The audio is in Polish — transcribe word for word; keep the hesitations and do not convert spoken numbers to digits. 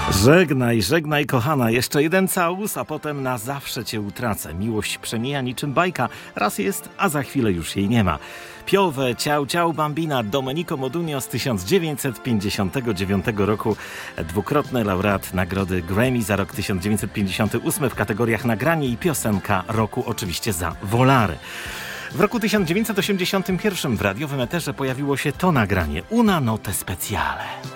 Żegnaj, żegnaj kochana, jeszcze jeden całus, a potem na zawsze cię utracę. Miłość przemija niczym bajka, raz jest, a za chwilę już jej nie ma. Piove, ciao, ciao bambina, Domenico Modugno z tysiąc dziewięćset pięćdziesiątego dziewiątego roku, dwukrotny laureat nagrody Grammy za rok tysiąc dziewięćset pięćdziesiąty ósmy w kategoriach nagranie i piosenka roku, oczywiście za Volare. W roku tysiąc dziewięćset osiemdziesiątym pierwszym w radiowym eterze pojawiło się to nagranie Una notte speciale.